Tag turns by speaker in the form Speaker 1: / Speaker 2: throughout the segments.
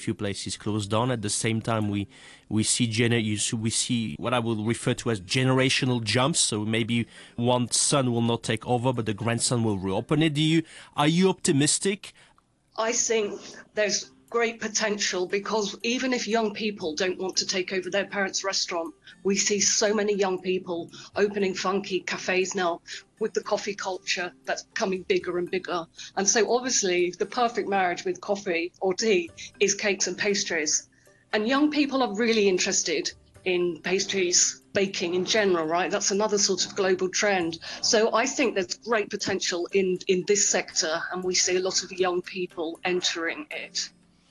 Speaker 1: few places closed down. At the same time, we see what I will refer to as generational jumps. So maybe one son will not take over, but the grandson will reopen it. Are you optimistic?
Speaker 2: I think there's great potential because even if young people don't want to take over their parents' restaurant, we see so many young people opening funky cafes now with the coffee culture that's becoming bigger and bigger. And so obviously the perfect marriage with coffee or tea is cakes and pastries. And young people are really interested in pastries, baking in general, right? That's another sort of global trend. So I think there's great potential in this sector, and we see a lot of young people entering it.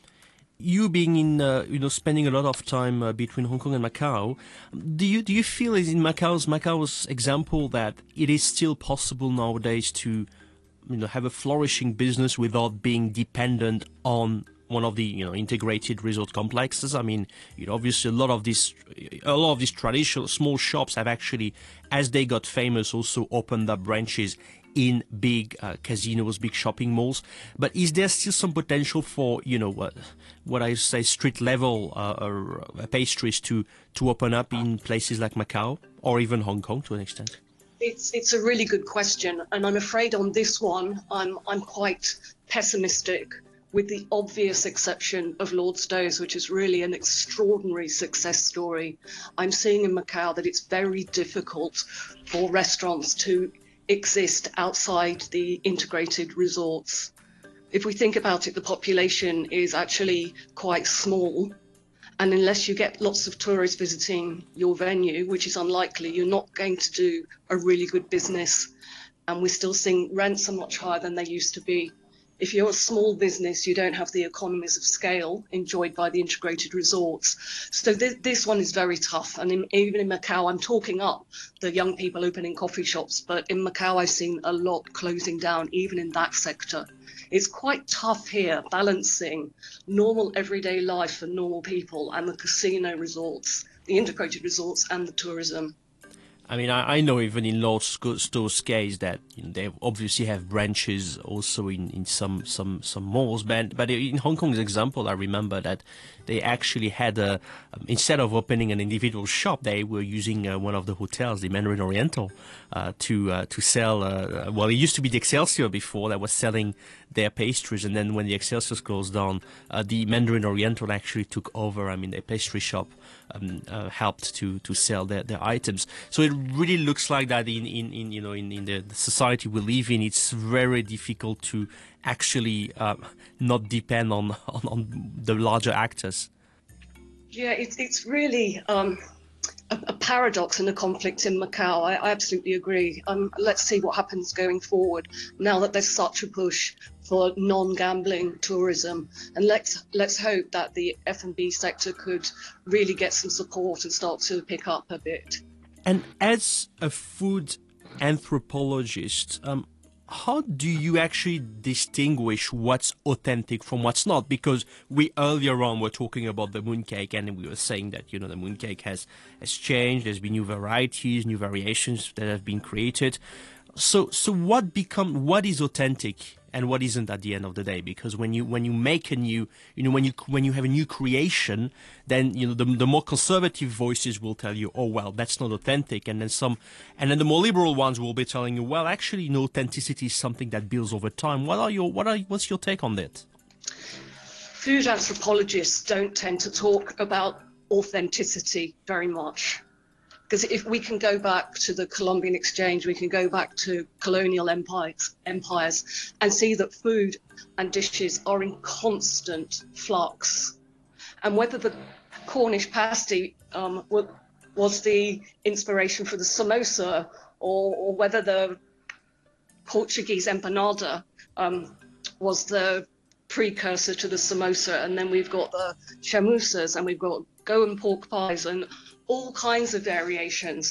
Speaker 1: You being in, spending a lot of time between Hong Kong and Macau, do you feel is in Macau's example that it is still possible nowadays to, have a flourishing business without being dependent on one of the integrated resort complexes? I mean, obviously a lot of these traditional small shops have actually, as they got famous, also opened up branches in big casinos, big shopping malls. But is there still some potential for what I say street level pastries to open up in places like Macau or even Hong Kong to an extent?
Speaker 2: It's a really good question, and I'm afraid on this one I'm quite pessimistic, with the obvious exception of Lordstowe's, which is really an extraordinary success story. I'm seeing in Macau that it's very difficult for restaurants to exist outside the integrated resorts. If we think about it, the population is actually quite small, and unless you get lots of tourists visiting your venue, which is unlikely, you're not going to do a really good business. And we're still seeing rents are much higher than they used to be. If you're a small business, you don't have the economies of scale enjoyed by the integrated resorts. So this one is very tough. And even in Macau, I'm talking up the young people opening coffee shops, but in Macau, I've seen a lot closing down, even in that sector. It's quite tough here, balancing normal everyday life for normal people and the casino resorts, the integrated resorts and the tourism.
Speaker 1: I mean, I know even in Lordstowe's case that they obviously have branches also in some malls, but in Hong Kong's example, I remember that they actually had instead of opening an individual shop, they were using one of the hotels, the Mandarin Oriental, to sell. Well, it used to be the Excelsior before that was selling their pastries, and then when the Excelsior closed down, the Mandarin Oriental actually took over. I mean, their pastry shop helped to sell their items. So it really looks like that in the society we live in, it's very difficult to actually not depend on the larger actors.
Speaker 2: Yeah, it's really a paradox and a conflict in Macau. I absolutely agree. Let's see what happens going forward now that there's such a push for non-gambling tourism, and let's hope that the F&B sector could really get some support and start to pick up a bit.
Speaker 1: And as a food anthropologist, how do you actually distinguish what's authentic from what's not? Because we earlier on were talking about the mooncake, and we were saying that the mooncake has changed. There's been new varieties, new variations that have been created. So what is authentic and what isn't at the end of the day? Because when you make a new, when you have a new creation, then the more conservative voices will tell you, oh well, that's not authentic, and then the more liberal ones will be telling you, well, actually, authenticity is something that builds over time. What's your take on that?
Speaker 2: Food anthropologists don't tend to talk about authenticity very much. Because if we can go back to the Columbian Exchange, we can go back to colonial empires and see that food and dishes are in constant flux. And whether the Cornish pasty was the inspiration for the samosa, or whether the Portuguese empanada was the precursor to the samosa, and then we've got the chamusas, and we've got Goan pork pies, and all kinds of variations.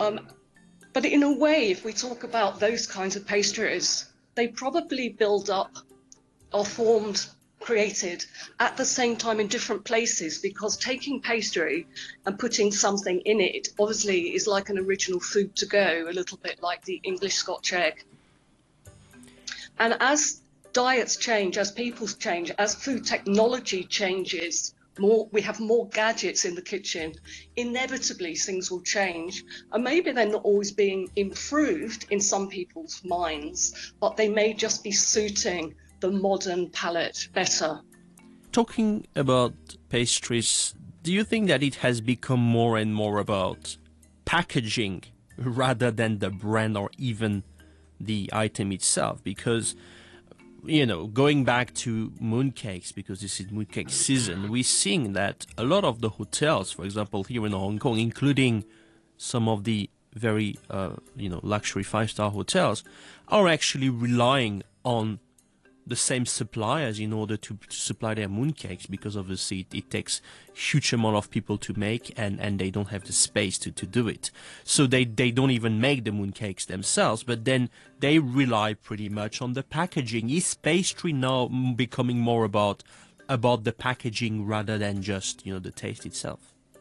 Speaker 2: But in a way, if we talk about those kinds of pastries, they probably build up, are formed, created at the same time in different places, because taking pastry and putting something in it obviously is like an original food to go, a little bit like the English Scotch egg. And as diets change, as people change, as food technology changes, we have more gadgets in the kitchen, inevitably things will change. And maybe they're not always being improved in some people's minds, but they may just be suiting the modern palate better.
Speaker 1: Talking about pastries, do you think that it has become more and more about packaging rather than the brand or even the item itself? Because, you know, going back to mooncakes, because this is mooncake season, we're seeing that a lot of the hotels, for example, here in Hong Kong, including some of the very, luxury 5-star hotels, are actually relying on the same suppliers in order to supply their mooncakes, because obviously it takes huge amount of people to make, and they don't have the space to do it. So they don't even make the mooncakes themselves, but then they rely pretty much on the packaging. Is pastry now becoming more about the packaging rather than just, the taste itself?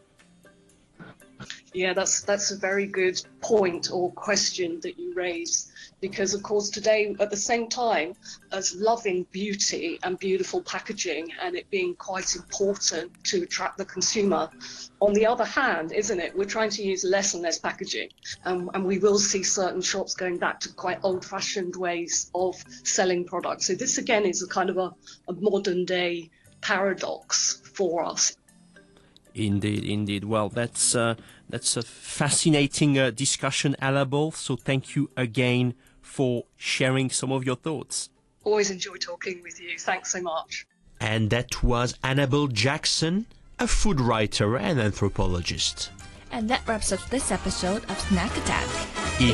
Speaker 2: Yeah, that's a very good point or question that you raise, because of course today, at the same time as loving beauty and beautiful packaging and it being quite important to attract the consumer, on the other hand, isn't it, we're trying to use less and less packaging, and we will see certain shops going back to quite old-fashioned ways of selling products. So this again is a kind of a modern day paradox for us.
Speaker 1: Indeed. Well, that's a fascinating discussion, Annabelle. So thank you again for sharing some of your thoughts.
Speaker 2: Always enjoy talking with you. Thanks so much.
Speaker 1: And that was Annabelle Jackson, a food writer and anthropologist.
Speaker 3: And that wraps up this episode of Snack Attack.